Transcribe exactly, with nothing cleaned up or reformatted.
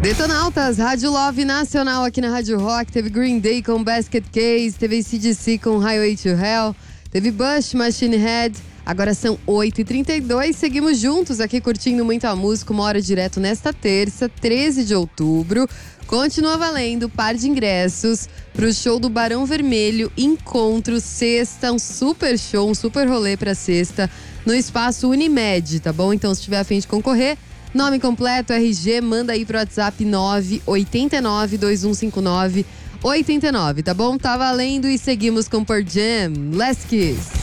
Detonautas, Rádio Love Nacional aqui na Rádio Rock. Teve Green Day com Basket Case, teve A C D C com Highway to Hell, teve Bush, Machine Head. Agora são oito e trinta e dois, seguimos juntos aqui curtindo muita música, uma hora direto nesta terça, treze de outubro. Continua valendo par de ingressos pro show do Barão Vermelho, Encontro, sexta, um super show, um super rolê pra sexta, no espaço Unimed, tá bom? Então se tiver a fim de concorrer, nome completo, R G, manda aí pro WhatsApp nove oito nove, dois um cinco nove, oito nove, tá bom? Tá valendo e seguimos com Pearl Jam, Let's Kiss.